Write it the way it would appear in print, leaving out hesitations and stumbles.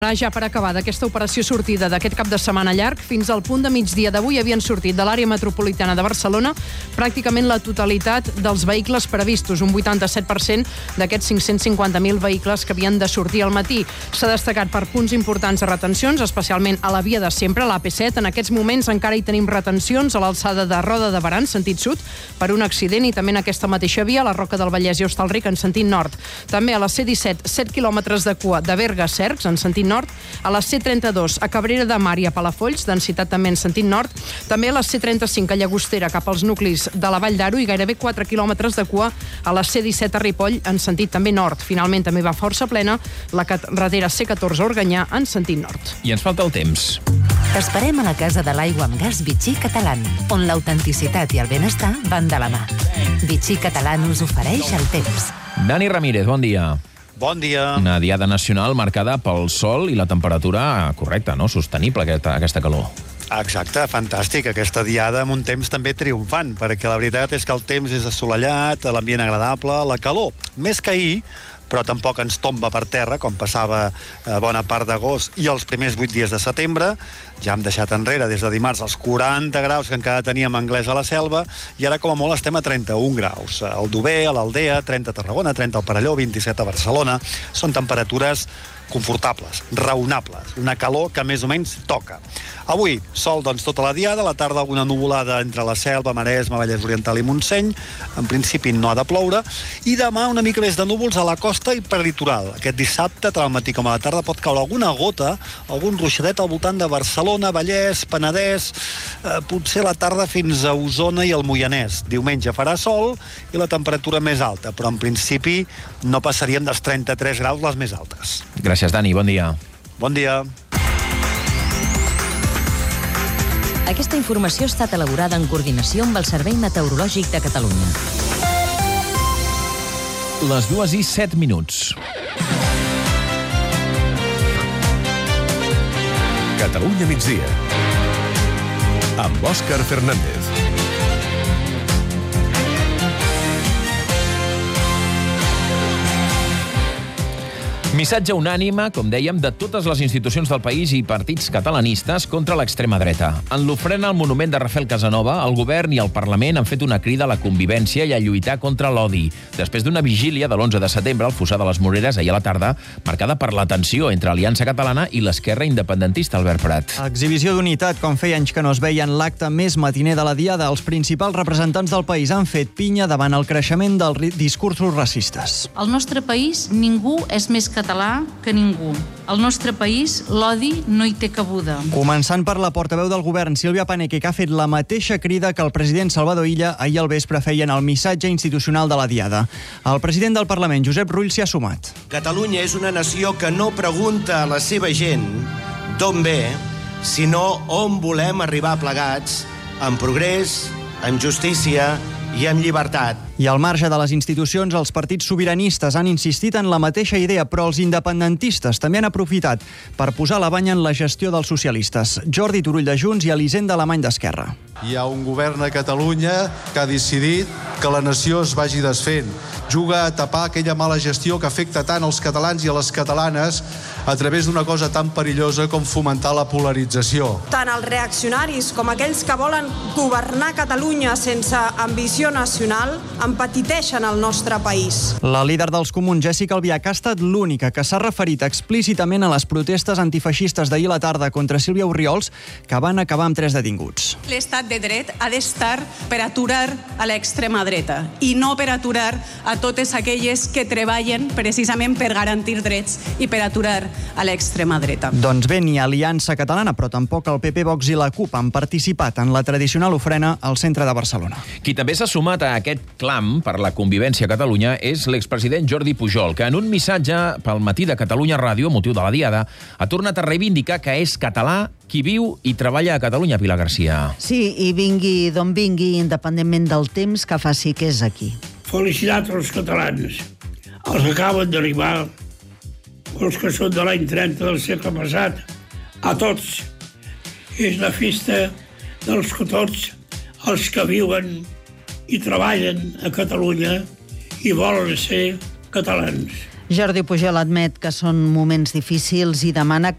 Ja per acabar d'aquesta operació sortida d'aquest cap de setmana llarg, fins al punt de migdia d'avui havien sortit de l'àrea metropolitana de Barcelona pràcticament la totalitat dels vehicles previstos, un 87% d'aquests 550.000 vehicles que havien de sortir al matí. S'ha destacat per punts importants de retencions, especialment a la via de sempre, l'AP7. En aquests moments encara hi tenim retencions a l'alçada de Roda de Berà, en sentit sud, per un accident, i també en aquesta mateixa via, la Roca del Vallès i Hostalric, en sentit nord. També a la C-17, 7 quilòmetres de cua de Berga a Cercs, en sentit nord, a la C-32 a Cabrera de Mar i a Palafolls, densitat també en sentit nord, també a la C-35 a Llagostera cap als nuclis de la Vall d'Aro i gairebé 4 quilòmetres de cua a la C-17 a Ripoll en sentit també nord. Finalment també va força plena la carretera C-14 a Organyà en sentit nord. I ens falta el temps. T'esperem a la Casa de l'Aigua amb Gas Vichy Catalán, on l'autenticitat i el benestar van de la mà. Vichy Catalán us ofereix el temps. Dani Ramírez, bon dia. Bon dia. Una diada nacional marcada pel sol i la temperatura correcta, no? Sostenible, aquesta calor. Exacte, fantàstic, aquesta diada amb un temps també triomfant, perquè la veritat és que el temps és assolellat, l'ambient agradable, la calor, més que ahir, però tampoc ens tomba per terra, com passava bona part d'agost i els primers 8 dies de setembre. Ja hem deixat enrere des de dimarts els 40 graus que encara teníem Anglès a la Selva, i ara com a molt estem a 31 graus. Al Dover, a l'Aldea, 30 a Tarragona, 30 al Perelló, 27 a Barcelona. Són temperatures confortables, raonables, una calor que més o menys toca. Avui, sol doncs tota la diada, a la tarda alguna nuvolada entre la Selva, Maresme, Vallès Oriental i Montseny, en principi no ha de ploure, i demà una mica més de núvols a la costa i per litoral. Aquest dissabte, tant al matí com a la tarda, pot caure alguna gota, algun ruixadet al voltant de Barcelona, Vallès, Penedès, potser a la tarda fins a Osona i el Moianès. Diumenge farà sol i la temperatura més alta, però en principi no passaríem dels 33 graus les més altes. Gràcies, Dani. Bon dia. Bon dia. Aquesta informació ha estat elaborada en coordinació amb el Servei Meteorològic de Catalunya. Les 2:07. Catalunya migdia. Amb Òscar Fernández. Missatge unànime, com dèiem, de totes les institucions del país i partits catalanistes contra l'extrema dreta. En l'ofrena al monument de Rafael Casanova, el govern i el Parlament han fet una crida a la convivència i a lluitar contra l'odi, després d'una vigília de l'11 de setembre al Fossar de les Moreres ahir a la tarda, marcada per la tensió entre Aliança Catalana i l'esquerra independentista, Albert Prat. Exhibició d'unitat, com feia anys que no es veia en l'acte més matiner de la diada. Els principals representants del país han fet pinya davant el creixement dels discursos racistes. Al nostre país ningú és més català que ningú. Al nostre país l'odi no hi té cabuda. Començant per la portaveu del govern, Sílvia Paneque, que ha fet la mateixa crida que el president Salvador Illa ahir al vespre feien el missatge institucional de la diada. El president del Parlament, Josep Rull, s'hi ha sumat. Catalunya és una nació que no pregunta a la seva gent d'on ve, sinó on volem arribar plegats, amb progrés, amb justícia i amb llibertat. I al marge de les institucions, els partits sobiranistes han insistit en la mateixa idea, però els independentistes també han aprofitat per posar la banya en la gestió dels socialistes. Jordi Turull de Junts i Elisenda Alemany d'Esquerra. Hi ha un govern a Catalunya que ha decidit que la nació es vagi desfent. Juga a tapar aquella mala gestió que afecta tant als catalans i a les catalanes a través d'una cosa tan perillosa com fomentar la polarització. Tant els reaccionaris com aquells que volen governar Catalunya sense ambició nacional empetiteixen el nostre país. La líder dels comuns, Jessica Albiach, ha estat l'única que s'ha referit explícitament a les protestes antifeixistes d'ahir a la tarda contra Sílvia Orriols, que van acabar amb 3 detinguts. L'estat de dret ha d'estar per aturar a l'extrema dreta i no per aturar a totes aquelles que treballen precisament per garantir drets i per aturar a l'extrema dreta. Doncs bé, ni Aliança Catalana, però tampoc el PP, Vox i la CUP han participat en la tradicional ofrena al centre de Barcelona. Qui també s'ha sumat a aquest clam per la convivència a Catalunya és l'expresident Jordi Pujol, que en un missatge pel matí de Catalunya Ràdio, motiu de la diada, ha tornat a reivindicar que és català qui viu i treballa a Catalunya, Pilar Garcia. Sí, i vingui d'on vingui, independentment del temps que faci que és aquí. Felicitats als catalans, els que acaben d'arribar, els que són de l'any 30 del segle passat, a tots. És la festa dels que tots els que viuen i treballen a Catalunya i volen ser catalans. Jordi Pujol admet que són moments difícils i demana